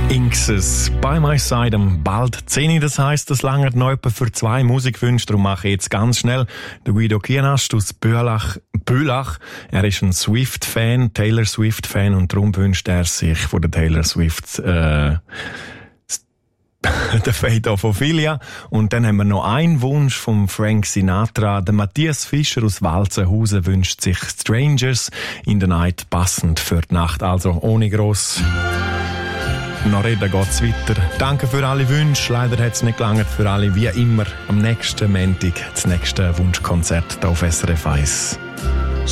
Inxes By My Side am bald 10. Das heisst, es langt noch etwa für 2 Musikwünsche. Darum mache ich jetzt ganz schnell den Guido Kienast aus Bülach. Er ist ein Swift-Fan, Taylor Swift-Fan, und darum wünscht er sich von der Taylor Swift der Fate of Ophelia. Und dann haben wir noch einen Wunsch vom Frank Sinatra. Der Matthias Fischer aus Walzenhausen wünscht sich Strangers in the Night, passend für die Nacht. Also ohne gross noch reden geht's weiter. Danke für alle Wünsche. Leider hat es nicht gelangt für alle. Wie immer am nächsten Montag das nächste Wunschkonzert hier auf SRF 1.